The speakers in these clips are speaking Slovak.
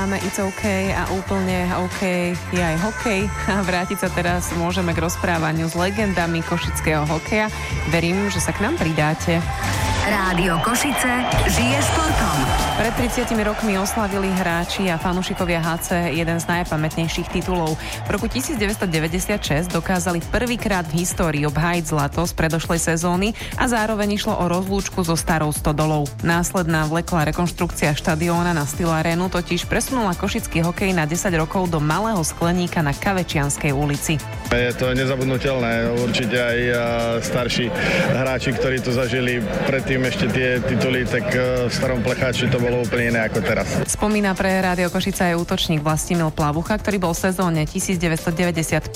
máme It's OK a úplne OK je aj hokej. A vrátiť sa teraz môžeme k rozprávaniu s legendami košického hokeja. Verím, že sa k nám pridáte. Rádio Košice žije športom. Pred 30 rokmi oslavili hráči a fanúšikovia HC jeden z najpamätnejších titulov. V roku 1996 dokázali prvýkrát v histórii obhájiť zlato z predošlej sezóny a zároveň išlo o rozlúčku so starou stodolou. Následná vleklá rekonštrukcia štadióna na Steel Arenu totiž presunula košický hokej na 10 rokov do malého skleníka na Kavečianskej ulici. Je to nezabudnutelné, určite aj starší hráči, ktorí to zažili predtým ešte tie tituly, tak v starom plecháči to bolo úplne iné ako teraz. Spomína pre Rádio Košica aj útočník Vlastimil Plavucha, ktorý bol v sezóne 1995-96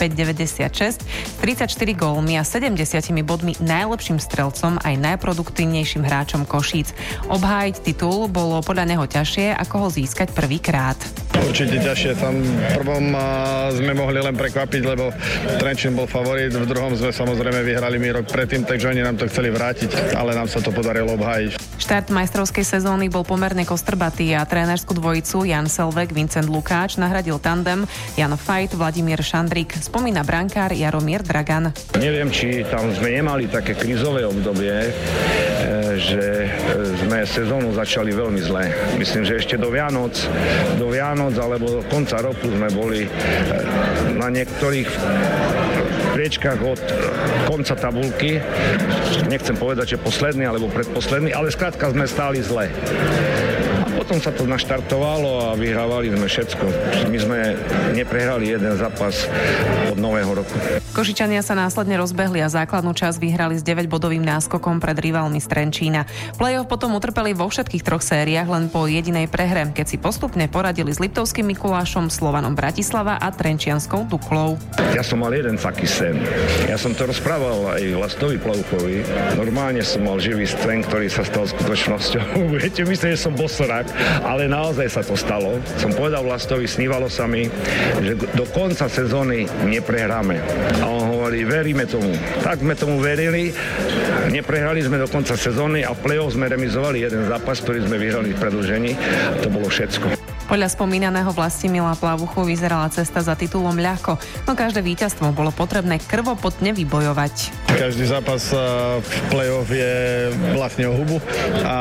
34 gólmi a 70 bodmi najlepším strelcom aj najproduktívnejším hráčom Košíc. Obhájiť titul bolo podľa neho ťažšie, ako ho získať prvýkrát. Určite ťažšie. Tam v prvom sme mohli len prekvapiť, lebo Trenčín bol favorit, v druhom sme samozrejme vyhrali my rok predtým, takže oni nám to chceli vrátiť, ale nám sa to podarilo obhájiť. Štart majstrovskej sezóny bol pomerne kostrbatý a trénerskú dvojicu Jan Selvek, Vincent Lukáč nahradil tandem Jan Fajt, Vladimír Šandrík. Spomína brankár Jaromír Dragan. Neviem, či tam sme nemali také krízové obdobie, že sme sezónu začali veľmi zle. Myslím, že ešte do Vianoc alebo do konca roku sme boli na niektorých priečkách od konca tabulky. Nechcem povedať, že posledný alebo predposledný, ale skrátka sme stáli zle. Potom sa to naštartovalo a vyhrávali sme všetko. My sme neprehrali jeden zápas od nového roku. Košičania sa následne rozbehli a základnú časť vyhrali s 9-bodovým náskokom pred rivalmi z Trenčína. Play-off potom utrpeli vo všetkých troch sériách len po jedinej prehre, keď si postupne poradili s Liptovským Mikulášom, Slovanom Bratislava a Trenčianskou Duklou. Ja som mal jeden taký sen. Ja som to rozprával aj Vlastovi Plavuchovi. Normálne som mal živý sen, ktorý sa stal skutočnosťou. Viete, myslím, že som bosorák, ale naozaj sa to stalo. Som povedal Vlastovi, snívalo sa mi, že do konca sezóny neprehráme. A on hovorí, veríme tomu. Tak sme tomu verili, neprehrali sme do konca sezóny a v play-off sme remizovali jeden zápas, ktorý sme vyhrali v predĺžení. To bolo všetko. Podľa spomínaného Vlastimila Plavuchu vyzerala cesta za titulom ľahko, no každé víťazstvo bolo potrebné krvopotne vybojovať. Každý zápas v play-off je vlastne o hubu a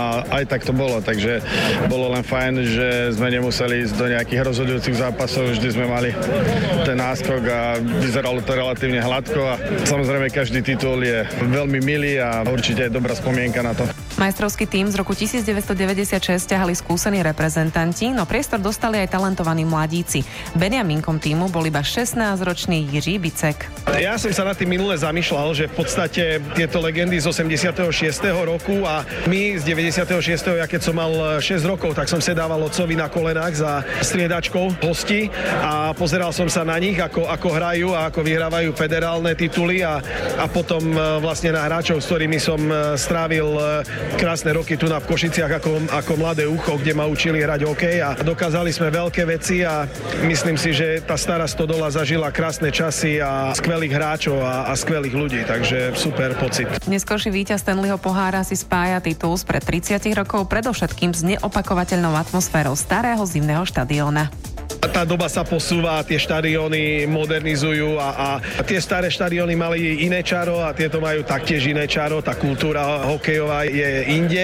aj tak to bolo, takže bolo len fajn, že sme nemuseli ísť do nejakých rozhodujúcich zápasov, vždy sme mali ten náskok a vyzeralo to relatívne hladko a samozrejme každý titul je veľmi milý a určite je dobrá spomienka na to. Majstrovský tím z roku 1996 ťahali skúsení reprezentanti, no priestor dostali aj talentovaní mladíci. Benjaminkom tímu bol iba 16-ročný Jiří Bicek. Ja som sa nad tým minule zamýšľal, že v podstate tieto legendy z 86. roku a my z 96. ja keď som mal 6 rokov, tak som sedával otcovi na kolenách za striedačkou hostí a pozeral som sa na nich, ako hrajú a ako vyhrávajú federálne tituly a potom vlastne na hráčov, s ktorými som strávil krásne roky tu v Košiciach ako mladé ucho, kde ma učili hrať hokej a dokázali sme veľké veci a myslím si, že tá stará stodola zažila krásne časy a skvelých hráčov a skvelých ľudí, takže super pocit. Neskorší víťaz Stanleyho pohára si spája titul spred 30 rokov predovšetkým s neopakovateľnou atmosférou starého zimného štadióna. Tá doba sa posúva, tie štadióny modernizujú a tie staré štadióny mali iné čaro a tieto majú taktiež iné čaro. Tá kultúra hokejová je inde,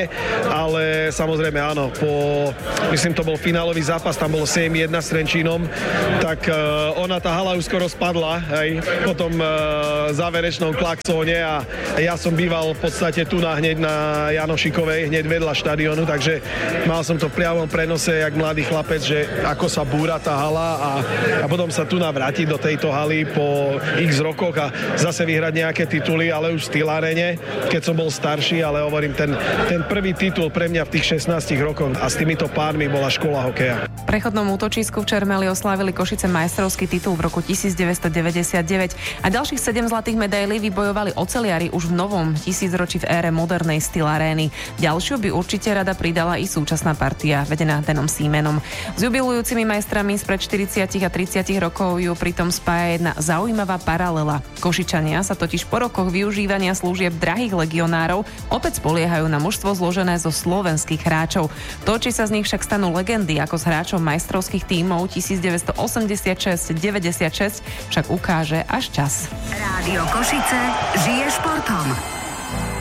ale samozrejme áno, myslím to bol finálový zápas, tam bolo 7-1 s Trenčínom, tak ona tá hala už skoro spadla, hej, po tom záverečnom klaxóne a ja som býval v podstate tu hneď na Janošikovej, hneď vedľa štadiónu, takže mal som to v priamom prenose, jak mladý chlapec, že ako sa búra tá hala a potom sa tu navrátiť do tejto haly po x rokoch a zase vyhrať nejaké tituly, ale už v Steel Arene, keď som bol starší, ale hovorím, ten prvý titul pre mňa v tých 16 rokoch a s týmito pármi bola škola hokeja. V prechodnom útočisku v Čermeli oslávili Košice majstrovský titul v roku 1999 a ďalších 7 zlatých medailí vybojovali oceliari už v novom tisícročí v ére modernej Steel Arény. Ďalšiu by určite rada pridala i súčasná partia, vedená Denom Seamanom. S jubilujúcimi majstrami spred 40 a 30 rokov ju pritom spája jedna zaujímavá paralela. Košičania sa totiž po rokoch využívania služieb drahých legionárov opäť spoliehajú na mužstvo zložené zo slovenských hráčov. To, či sa z nich však stanú legendy ako s hráčom majstrovských tímov 1986-96, však ukáže až čas. Rádio Košice žije športom.